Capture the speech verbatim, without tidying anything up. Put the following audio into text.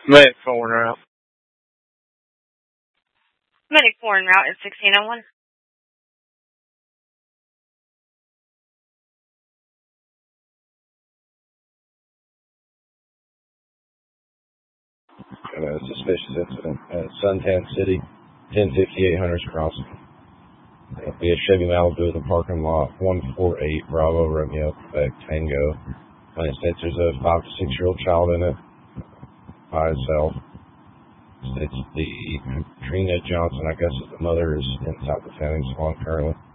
Medic four route. Medic four en route at sixteen oh one. Got a suspicious incident at Suntan City, ten fifty-eight Hunters Crossing. We had Chevy Malibu in the parking lot, one four eight Bravo Romeo Quebec Tango. And it states there's a five to six year old child in it by itself. It's the Trina Johnson, I guess the mother is inside the town salon currently.